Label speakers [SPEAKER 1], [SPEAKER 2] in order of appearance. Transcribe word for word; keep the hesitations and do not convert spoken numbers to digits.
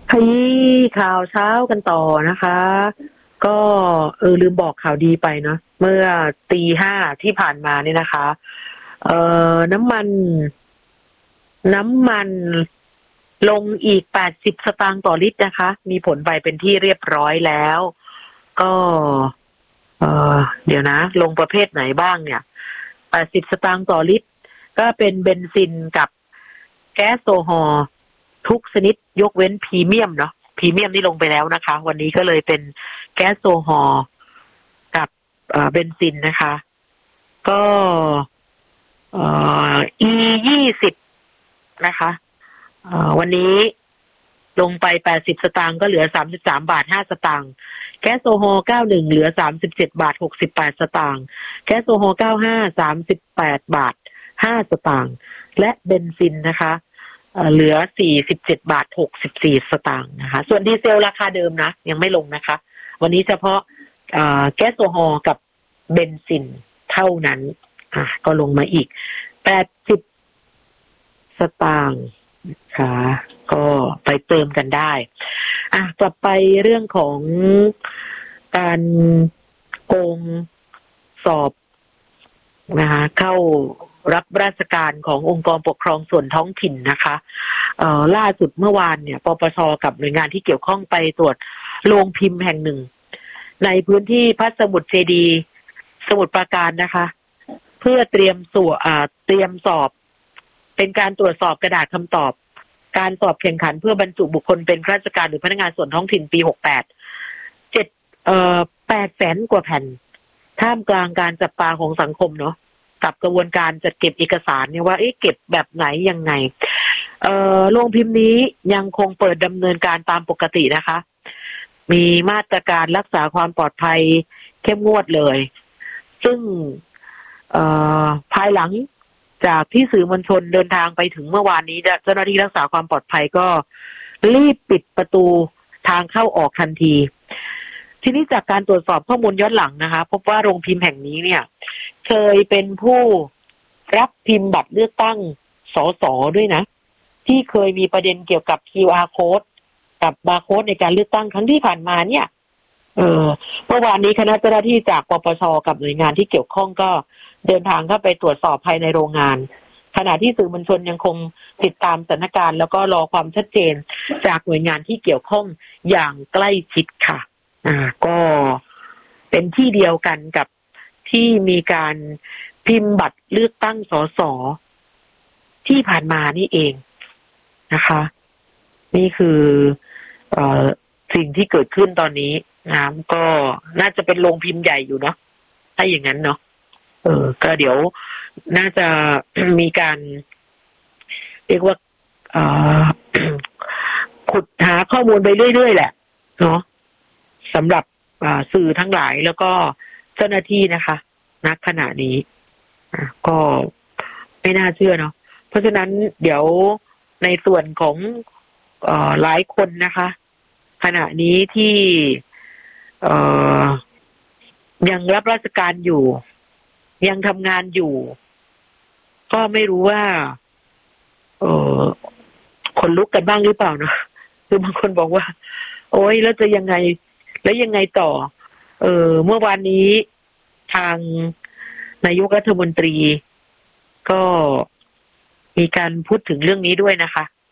[SPEAKER 1] ขยี้ข่าวเช้ากันต่อนะคะ ก็เออลืมบอกข่าวดีไปเนาะเมื่อตีห้าที่ผ่านมาเนี่ยนะคะเอ่อน้ำมันน้ำมันลงอีกแปดสิบสตางค์ต่อลิตรนะคะ มีผลไปเป็นที่เรียบร้อยแล้ว ก็เออเดี๋ยวนะ ลงประเภทไหนบ้างเนี่ยแปดสิบสตางค์ต่อลิตรก็เป็นเบนซินกับแก๊สโซฮอล์ทุกชนิดยกเว้นพรีเมียมเนาะพรีเมียมนี่ลงไปแล้วนะคะ วันนี้ก็เลยเป็นแก๊สโซฮอล์กับเบนซินนะคะ ก็เอ่อ อี ยี่สิบ นะคะวันนี้ลงไปแปดสิบสตางค์ก็เหลือสามสิบสามบาทห้าสตางค์แก๊สโซฮอล์เก้าสิบเอ็ดเหลือสามสิบเจ็ดบาทหกสิบแปดสตางค์แก๊สโซฮอล์เก้าสิบห้า สามสิบแปดบาทห้าสตางค์และเบนซินนะคะเหลือสี่สิบเจ็ดบาทหกสิบสี่สตางค์นะคะส่วนดีเซลราคาเดิมนะยังไม่ลงนะคะวันนี้เฉพาะแก๊สโซฮอล์กับเบนซินเท่านั้นอ่ะก็ลงมาอีกแปดสิบสตางค์ค่ะก็ไปเติมกันได้อ่ะกลับไปเรื่องของการโกงสอบนะคะเข้ารับราชการขององค์กรปกครองส่วนท้องถิ่นนะคะเอ่อล่าสุดเมื่อวานเนี่ยปปช.กับหน่วยงานที่เกี่ยวข้องไปตรวจโรงพิมพ์แห่งหนึ่งในพื้นที่พระสมุทรเจดีย์สมุทรปราการนะคะเพื่อเตรียมสู่อ่าเตรียมสอบเป็นการตรวจสอบกระดาษคำตอบการสอบแข่งขันเพื่อบรรจุบุคคลเป็นข้าราชการหรือพนักงานส่วนท้องถิ่นปีหกสิบแปด เจ็ดเอ่อแปดแสนกว่าแผ่นท่ามกลางการจับตาของสังคมเนาะกับกระบวนการจัดเก็บเอกสารเนี่ยว่าเอ๊ะเก็บแบบไหนยังไงเอ่อโรงพิมพ์นี้ยังคงเปิดดำเนินการตามปกตินะคะมีมาตรการรักษาความปลอดภัยเข้มงวดเลยซึ่งเอ่อภายหลังจากที่สื่อมวลชนเดินทางไปถึงเมื่อวานนี้เจ้าหน้าที่รักษาความปลอดภัยก็รีบปิดประตูทางเข้าออกทันทีทีนี้จากการตรวจสอบข้อมูลย้อนหลังนะคะพบว่าโรงพิมพ์แห่งนี้เนี่ยเคยเป็นผู้รับพิมพ์บัตรเลือกตั้งสสด้วยนะที่เคยมีประเด็นเกี่ยวกับ คิว อาร์ code กับบาร์โค้ดในการเลือกตั้งครั้งที่ผ่านมาเนี่ยเออเมื่อวานนี้คณะเจ้าหน้าที่จากปปช.กับหน่วยงานที่เกี่ยวข้องก็เดินทางเข้าไปตรวจสอบภายในโรงงานขณะที่สื่อมวลชนยังคงติดตามสถานการณ์แล้วก็รอความชัดเจนจากหน่วยงานที่เกี่ยวข้องอย่างใกล้ชิดค่ะอ่าก็เป็นที่เดียวกันกับที่มีการพิมพ์บัตรเลือกตั้งสสที่ผ่านมานี่เองนะคะนี่คือเอ่อสิ่งที่เกิดขึ้นตอนนี้นะก็น่าจะเป็นโรงพิมพ์ใหญ่อยู่เนาะถ้าอย่างนั้นเนาะเออก็เดี๋ยวน่าจะมีการเรียกว่าเอ่อขุดหาข้อมูลไปเรื่อยๆแหละเนาะสำหรับสื่อทั้งหลายแล้วก็เจ้าหน้าที่นะคะณขณะนี้ก็ไม่น่าเชื่อเนาะเพราะฉะนั้นเดี๋ยวในส่วนของเอ่อหลายคนนะคะขณะนี้ที่เอ่อยังรับราชการอยู่ยังทำงานอยู่ก็ไม่รู้ว่าเออคนลุกกันบ้างหรือเปล่านะคือบางคนบอกว่าโอ๊ยแล้วจะยังไงแล้วยังไงต่อเออเมื่อวานนี้ทางนายกรัฐมนตรีก็มีการพูดถึงเรื่องนี้ด้วยนะคะ